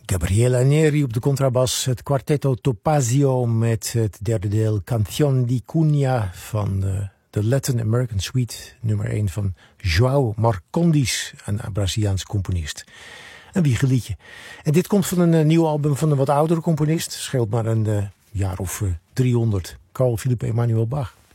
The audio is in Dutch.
Gabriele Neri op de contrabas, het kwartetto Topazio met het derde deel Canción de Cunha van de Latin American Suite, nummer 1 van João Marcondes, een Braziliaans componist. Een wiegeliedje. En dit komt van een nieuw album van een wat oudere componist, scheelt maar een jaar of 300, Carl Philipp Emanuel Bach.